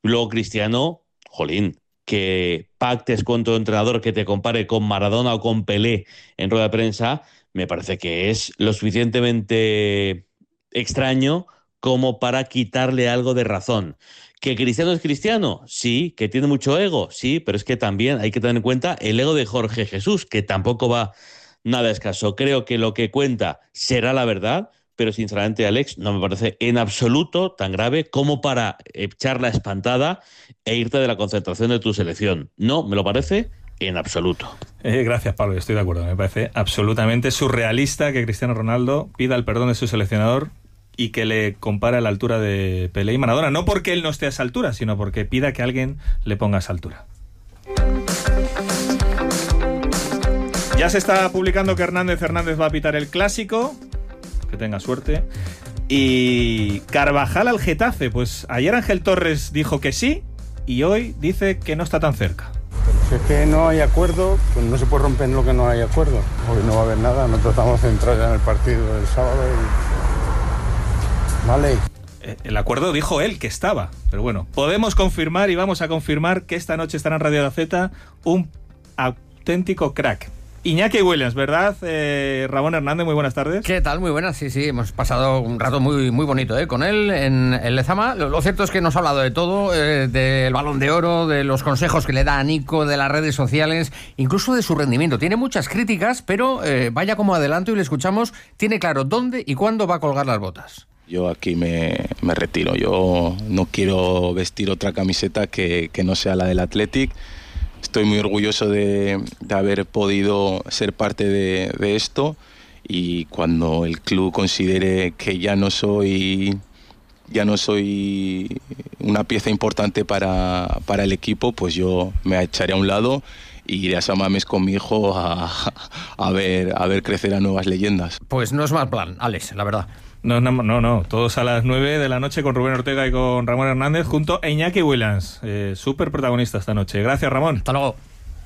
Luego Cristiano, jolín, que pactes con tu entrenador que te compare con Maradona o con Pelé en rueda de prensa, me parece que es lo suficientemente extraño como para quitarle algo de razón. ¿Que Cristiano es Cristiano? Sí. ¿Que tiene mucho ego? Sí, pero es que también hay que tener en cuenta el ego de Jorge Jesús, que tampoco va nada escaso. Creo que lo que cuenta será la verdad, pero sinceramente, Alex, no me parece en absoluto tan grave como para echar la espantada e irte de la concentración de tu selección. No, me lo parece en absoluto. Gracias, Pablo, estoy de acuerdo. Me parece absolutamente surrealista que Cristiano Ronaldo pida el perdón de su seleccionador y que le compare a la altura de Pelé y Maradona. No porque él no esté a esa altura, sino porque pida que alguien le ponga a esa altura. Ya se está publicando que Hernández va a pitar el Clásico. Que tenga suerte. Y Carvajal al Getafe. Pues ayer Ángel Torres dijo que sí y hoy dice que no está tan cerca. Pero si es que no hay acuerdo, pues no se puede romper lo que no hay acuerdo. Hoy no va a haber nada, nosotros estamos centrados ya en el partido del sábado y... Vale. El acuerdo dijo él que estaba, pero bueno, podemos confirmar y vamos a confirmar que esta noche estará en Radio Gaceta un auténtico crack. Iñaki Williams, ¿verdad? Ramón Hernández, muy buenas tardes. ¿Qué tal? Muy buenas, sí, hemos pasado un rato muy bonito con él en Lezama. Lo cierto es que nos ha hablado de todo, del Balón de Oro, de los consejos que le da a Nico, de las redes sociales, incluso de su rendimiento. Tiene muchas críticas, pero vaya como adelanto y le escuchamos, tiene claro dónde y cuándo va a colgar las botas. Yo aquí me retiro, yo no quiero vestir otra camiseta que no sea la del Athletic. Estoy muy orgulloso de haber podido ser parte de esto y cuando el club considere que ya no soy una pieza importante para el equipo, pues yo me echaré a un lado y iré a San Mamés con mi hijo a ver crecer a nuevas leyendas. Pues no es mal plan, Alex, la verdad. No. Todos a las 9 de la noche con Rubén Ortega y con Ramón Hernández junto a Iñaki Williams. Súper protagonista esta noche. Gracias, Ramón. Hasta luego.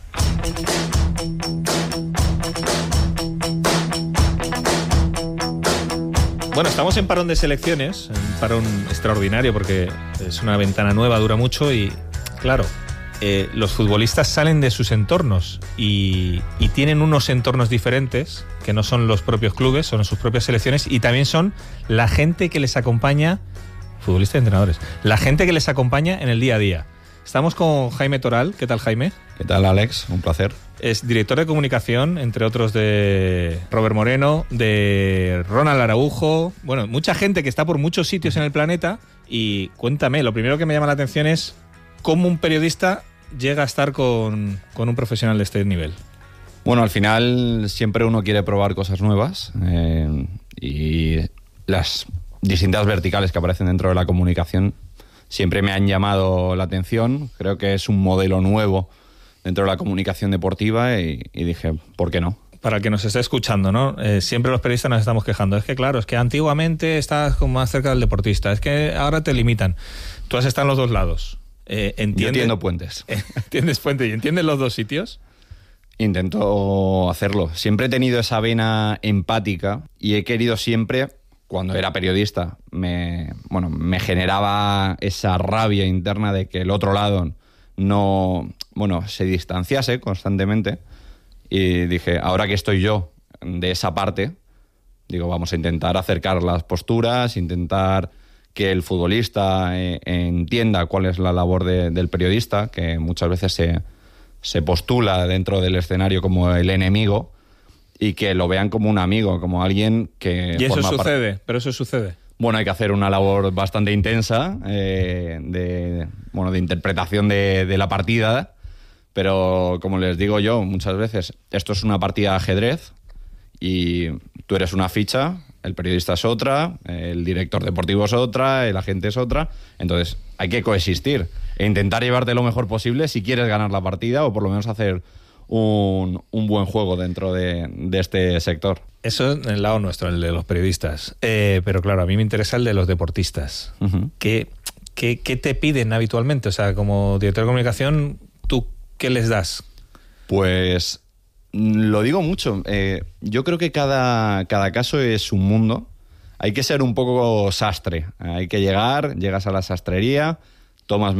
Bueno, estamos en parón de selecciones, un parón extraordinario porque es una ventana nueva, dura mucho y, claro, los futbolistas salen de sus entornos y tienen unos entornos diferentes que no son los propios clubes, son sus propias selecciones y también son la gente que les acompaña, futbolistas y entrenadores, la gente que les acompaña en el día a día. Estamos con Jaime Toral. ¿Qué tal, Jaime? ¿Qué tal, Alex? Un placer. Es director de comunicación, entre otros de Robert Moreno, de Ronald Araujo, bueno, mucha gente que está por muchos sitios en el planeta. Y cuéntame, lo primero que me llama la atención es cómo un periodista llega a estar con un profesional de este nivel. Bueno, al final siempre uno quiere probar cosas nuevas y las distintas verticales que aparecen dentro de la comunicación siempre me han llamado la atención. Creo que es un modelo nuevo dentro de la comunicación deportiva y dije, ¿por qué no? Para el que nos esté escuchando, ¿no? Siempre los periodistas nos estamos quejando. Es que claro, es que antiguamente estabas como más cerca del deportista. Es que ahora te limitan. Tú has estado en los dos lados. Yo entiendo puentes. ¿Entiendes puentes y entiendes los dos sitios? Intento hacerlo. Siempre he tenido esa vena empática y he querido siempre, cuando era periodista, me generaba esa rabia interna de que el otro lado se distanciase constantemente. Y dije, ahora que estoy yo de esa parte, digo, vamos a intentar acercar las posturas, intentar que el futbolista entienda cuál es la labor del periodista, que muchas veces se postula dentro del escenario como el enemigo, y que lo vean como un amigo, como alguien que... Y eso sucede, pero eso sucede. Bueno, hay que hacer una labor bastante intensa de interpretación de la partida, pero como les digo yo muchas veces, esto es una partida de ajedrez y tú eres una ficha, el periodista es otra, el director deportivo es otra, el agente es otra, entonces hay que coexistir e intentar llevarte lo mejor posible si quieres ganar la partida o por lo menos hacer un buen juego dentro de este sector. Eso en el lado nuestro, el de los periodistas. Pero claro, a mí me interesa el de los deportistas. Uh-huh. ¿Qué te piden habitualmente? O sea, como director de comunicación, ¿tú qué les das? Pues lo digo mucho. Yo creo que cada caso es un mundo. Hay que ser un poco sastre. Hay que llegas a la sastrería, tomas